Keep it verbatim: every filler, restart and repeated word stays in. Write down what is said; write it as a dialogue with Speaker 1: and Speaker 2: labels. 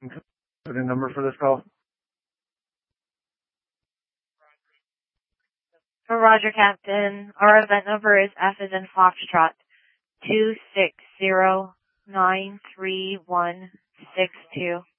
Speaker 1: The number for this call?
Speaker 2: For Roger, Captain, our event number is F as in Foxtrot, two six zero nine three one six two.